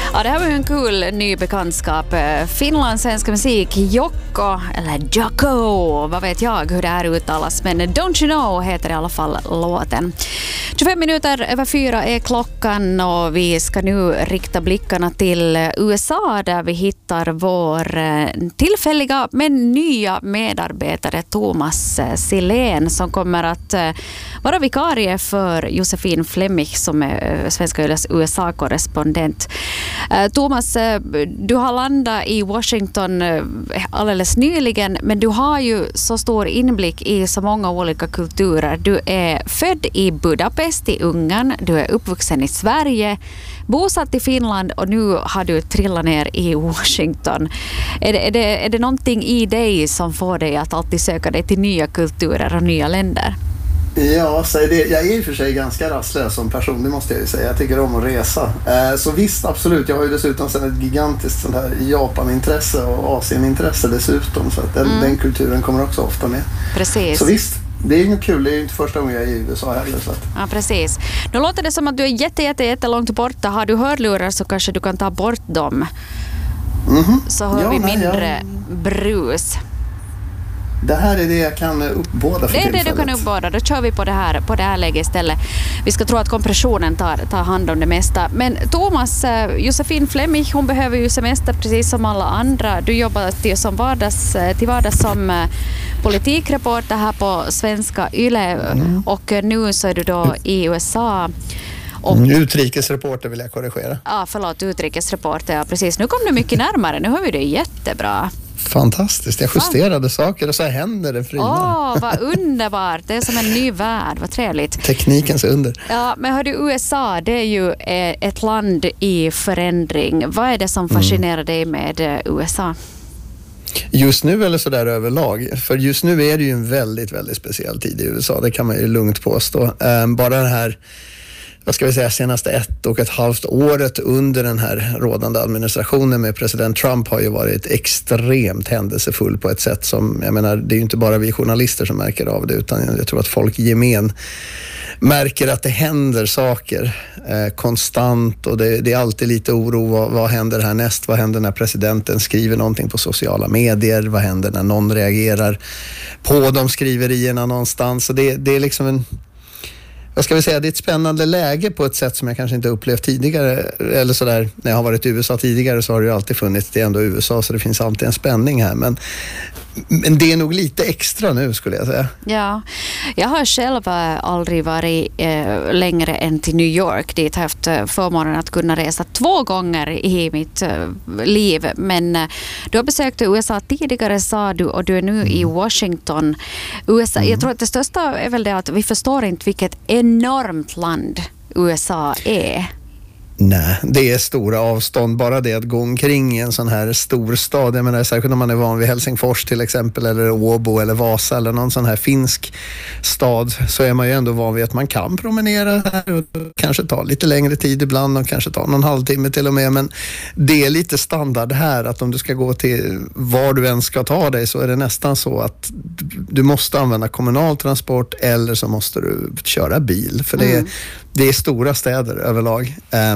Ja, det här var ju en kul ny bekantskap. Finlandssvenska musik, Jocko, eller Jocko, vad vet jag hur det här uttalas, men Don't You Know heter i alla fall låten. 25 minuter över 4 är klockan och vi ska nu rikta blickarna till USA där vi hittar vår tillfälliga men nya medarbetare Thomas Silén som kommer att vara vikarie för Josefin Flemmich som är Svenska Yles USA-korrespondent. Thomas, du har landat i Washington alldeles nyligen, men du har ju så stor inblick i så många olika kulturer. Du är född i Budapest i Ungern, du är uppvuxen i Sverige, bosatt i Finland och nu har du trillat ner i Washington. Är det någonting i dig som får dig att alltid söka dig till nya kulturer och nya länder? Ja, så det, jag är i och för sig ganska rastlös som person, det måste jag ju säga. Jag tycker om att resa. Så visst, absolut. Jag har ju dessutom ett gigantiskt sånt här Japan-intresse och Asien-intresse dessutom. Så att den kulturen kommer också ofta med. Precis. Så visst, det är inget kul. Det är ju inte första gången jag är i USA heller. Så att. Ja, precis. Nu låter det som att du är jätte långt borta. Har du hörlurar så kanske du kan ta bort dem. Så hör vi mindre brus. Det här är det jag kan uppbåda för tillfället. Det är det du kan uppbåda. Då kör vi på det här läget istället. Vi ska tro att kompressionen tar hand om det mesta. Men Thomas, Josefin Flemmich, hon behöver ju semester precis som alla andra. Du jobbar till vardags som politikreporter här på Svenska Yle. Och nu så är du då i USA. Och, utrikesreporter vill jag korrigera. Ja, förlåt, utrikesreporter. Ja, precis. Nu kom du mycket närmare. Nu hör vi det jättebra. Fantastiskt, jag justerade saker och så händer det frinar. Vad underbart, det är som en ny värld, vad trevligt. Teknikens under. Ja, men hörde USA, det är ju ett land i förändring. Vad är det som fascinerar dig med USA? Just nu eller så där överlag? För just nu är det ju en väldigt, väldigt speciell tid i USA, det kan man ju lugnt påstå. Bara det här, vad ska vi säga, senaste 1,5 året under den här rådande administrationen med president Trump har ju varit extremt händelsefull på ett sätt som, jag menar, det är ju inte bara vi journalister som märker av det, utan jag tror att folk gemen märker att det händer saker konstant och det är alltid lite oro. Vad händer härnäst? Vad händer när presidenten skriver någonting på sociala medier? Vad händer när någon reagerar på de skriverierna någonstans? Så det är liksom en, vad ska vi säga, det är ett spännande läge på ett sätt som jag kanske inte upplevt tidigare. Eller sådär, när jag har varit i USA tidigare så har det ju alltid funnits, det är ändå USA så det finns alltid en spänning här. Men det är nog lite extra nu skulle jag säga. Ja, jag har själv aldrig varit längre än till New York. Dit har jag haft förmånen att kunna resa 2 gånger i mitt liv. Men du har besökt USA tidigare sa du och du är nu i Washington. USA, jag tror att det största är väl det att vi förstår inte vilket enormt land USA är. Nej, det är stora avstånd. Bara det att gå omkring i en sån här stor stad. Jag menar, särskilt om man är van vid Helsingfors till exempel, eller Åbo eller Vasa eller någon sån här finsk stad, så är man ju ändå van vid att man kan promenera här och kanske ta lite längre tid ibland och kanske ta någon halvtimme till och med. Men det är lite standard här att om du ska gå till var du än ska ta dig så är det nästan så att du måste använda kommunal transport eller så måste du köra bil. För det är stora städer överlag.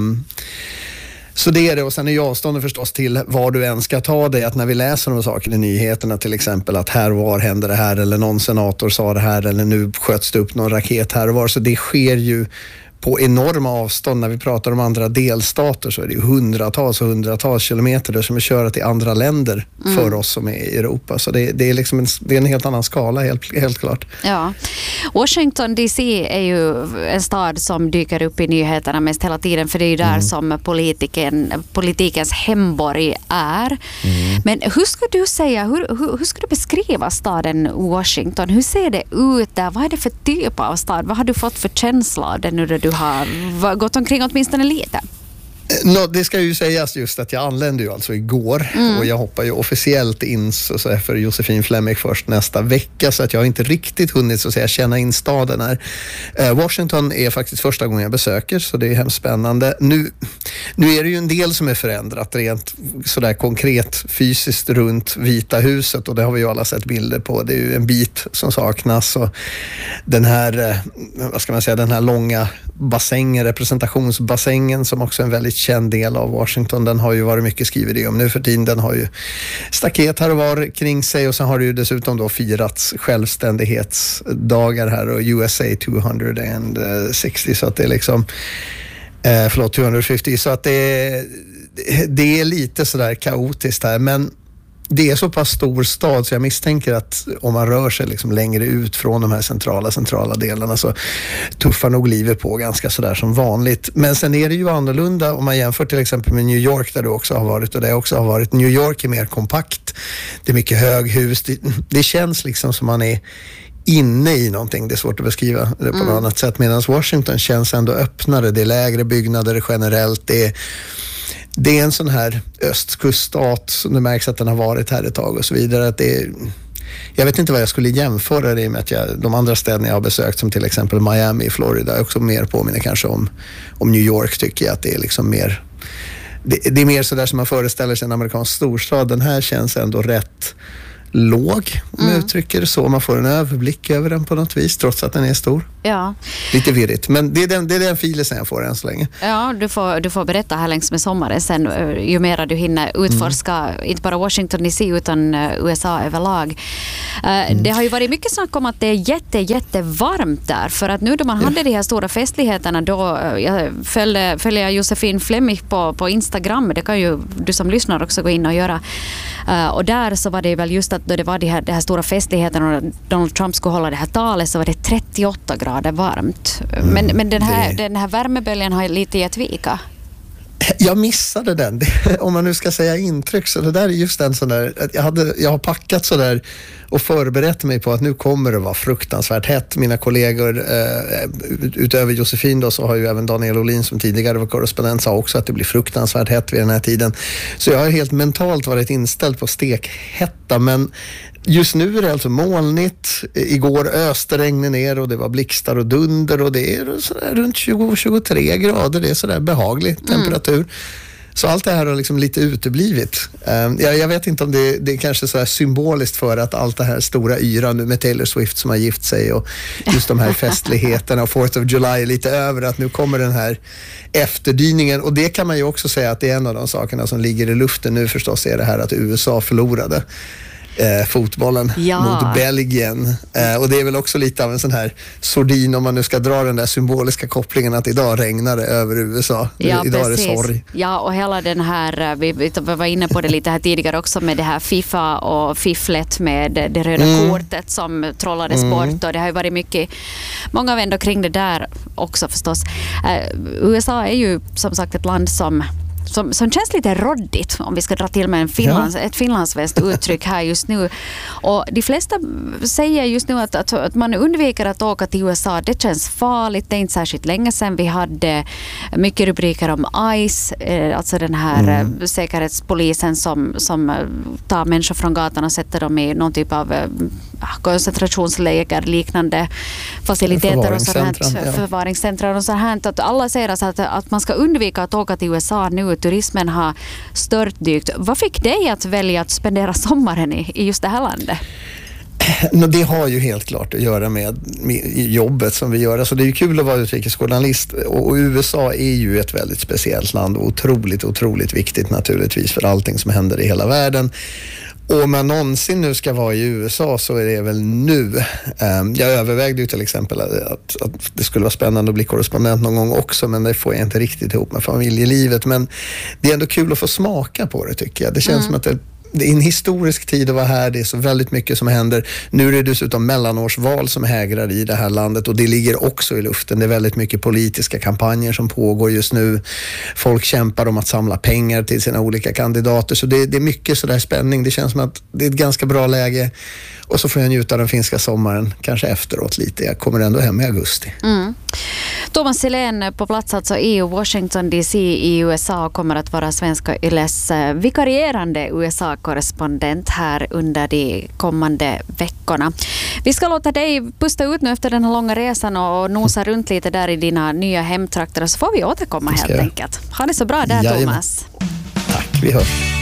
Så det är det, och sen är ju avståndet förstås till var du än ska ta dig, att när vi läser några saker i nyheterna till exempel att här och var händer det här eller någon senator sa det här eller nu sköts det upp någon raket här och var, så det sker ju på enorma avstånd. När vi pratar om andra delstater så är det ju hundratals kilometer som är köra till andra länder för oss som är i Europa. Så det är liksom det är en helt annan skala, helt klart. Ja. Washington DC är ju en stad som dyker upp i nyheterna mest hela tiden, för det är ju där som politikens hemborg är. Men hur ska du säga, hur ska du beskriva staden Washington? Hur ser det ut där? Vad är det för typ av stad? Vad har du fått för känsla av det nu när du har gått omkring åtminstone lite? Det ska ju sägas just att jag anlände ju alltså igår och jag hoppar ju officiellt in så för Josefin Flemmich först nästa vecka, så att jag har inte riktigt hunnit så att säga känna in staden här. Washington är faktiskt första gången jag besöker, så det är hemskt spännande. Nu är det ju en del som är förändrat rent sådär konkret fysiskt runt Vita huset, och det har vi ju alla sett bilder på. Det är ju en bit som saknas, och den här, vad ska man säga, den här långa bassängen, representationsbassängen som också är en väldigt känd del av Washington. Den har ju varit mycket skrivet om nu för tiden. Den har ju staket här och var kring sig och sen har det ju dessutom då firats självständighetsdagar här och USA 260 så att det är liksom 250 så att det är lite sådär kaotiskt här men det är så pass stor stad så jag misstänker att om man rör sig liksom längre ut från de här centrala delarna så tuffar nog livet på ganska sådär som vanligt. Men sen är det ju annorlunda om man jämför till exempel med New York där du också har varit och där jag också har varit. New York är mer kompakt. Det är mycket höghus. Det känns liksom som man är inne i någonting. Det är svårt att beskriva det på något annat sätt. Medan Washington känns ändå öppnare. Det är lägre byggnader generellt. Det är en sån här östkuststat som det märks att den har varit här ett tag och så vidare. Att jag vet inte vad jag skulle jämföra det med att de andra städerna jag har besökt som till exempel Miami i Florida också mer påminner kanske om New York tycker jag att det är liksom mer det är mer så där som man föreställer sig en amerikansk storstad. Den här känns ändå rätt låg om jag uttrycker det så. Man får en överblick över den på något vis trots att den är stor. Ja. Lite virrigt. Men det är den filen jag får än så länge. Ja, du får berätta här längs med sommaren sen ju mer du hinner utforska inte bara Washington DC utan USA överlag. Det har ju varit mycket snack om att det är jättevarmt där för att nu då man hade de här stora festligheterna då jag följer Josefin Fleming på Instagram. Det kan ju du som lyssnar också gå in och göra. Och där så var det väl just att då det var de här stora festligheterna och Donald Trump skulle hålla det här talet så var det 38 grader varmt. Men den här värmeböljan har lite gett vika. Jag missade den. Om man nu ska säga intryck så det där är just en sån där jag har packat så där och förberett mig på att nu kommer det vara fruktansvärt hett. Mina kollegor utöver Josefin då så har ju även Daniel Olin som tidigare var korrespondent sa också att det blir fruktansvärt hett vid den här tiden. Så jag har helt mentalt varit inställd på stekhetta men just nu är det alltså molnigt. Igår öste regnet ner och det var blixtar och dunder och det är sådär runt 20-23 grader. Det är sådär behaglig temperatur. Så allt det här har liksom lite uteblivit. Jag vet inte om det är kanske så här symboliskt för att allt det här stora yran nu med Taylor Swift som har gift sig och just de här festligheterna och 4th of July är lite över att nu kommer den här efterdyningen och det kan man ju också säga att det är en av de sakerna som ligger i luften nu förstås är det här att USA förlorade fotbollen mot Belgien. Och det är väl också lite av en sån här sordin om man nu ska dra den där symboliska kopplingen att idag regnar det över USA. Ja, idag precis. Är det sorg. Ja, och hela den här, vi var inne på det lite här tidigare också med det här FIFA och fifflet med det röda kortet som trollades bort och det har ju varit mycket, många vändor kring det där också förstås. USA är ju som sagt ett land som känns lite råddigt om vi ska dra till med ett finlandssvenskt uttryck här just nu. Och de flesta säger just nu att man undviker att åka till USA. Det känns farligt. Det är inte särskilt länge sedan vi hade mycket rubriker om ICE, alltså den här säkerhetspolisen som tar människor från gatan och sätter dem i någon typ av koncentrationsläger, liknande faciliteter och förvaringscentrum och så här. Att alla säger alltså att man ska undvika att åka till USA nu. Turismen har störtdykt. Vad fick dig att välja att spendera sommaren i just det här landet? Det har ju helt klart att göra med jobbet som vi gör. Alltså det är ju kul att vara utrikesjournalist och USA är ju ett väldigt speciellt land och otroligt viktigt naturligtvis för allting som händer i hela världen. Och om man någonsin nu ska vara i USA så är det väl nu. Jag övervägde ju till exempel att det skulle vara spännande att bli korrespondent någon gång också men det får jag inte riktigt ihop med familjelivet. Men det är ändå kul att få smaka på det tycker jag. Det känns som att det är en historisk tid att vara här. Det är så väldigt mycket som händer. Nu är det dessutom mellanårsval som hägrar i det här landet och det ligger också i luften. Det är väldigt mycket politiska kampanjer som pågår just nu. Folk kämpar om att samla pengar till sina olika kandidater. Så det är mycket sådär spänning. Det känns som att det är ett ganska bra läge. Och så får jag njuta av den finska sommaren kanske efteråt lite. Jag kommer ändå hem i augusti. Thomas Silén på plats alltså i Washington DC i USA kommer att vara Svenska Yles vikarierande USA-korrespondent här under de kommande veckorna. Vi ska låta dig pusta ut nu efter den här långa resan och nosa runt lite där i dina nya hemtrakter och så får vi återkomma helt enkelt. Ha det så bra där Thomas. Tack, vi hörs.